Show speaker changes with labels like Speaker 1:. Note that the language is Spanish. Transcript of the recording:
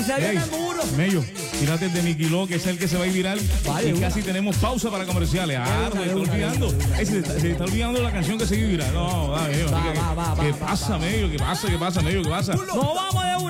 Speaker 1: Se
Speaker 2: Ey,
Speaker 1: viene el muro.
Speaker 2: Mello, tírate de Mickey Lo, que es el que se va a ir viral.
Speaker 1: Vale,
Speaker 2: y
Speaker 1: una.
Speaker 2: casi tenemos pausa para comerciales. Se está olvidando. Se está olvidando la canción que se iba viral. No, va, Mello.
Speaker 1: Va.
Speaker 2: ¿Qué pasa, Mello? ¿Qué pasa, Mello? ¿Qué pasa?
Speaker 1: Nos vamos de una.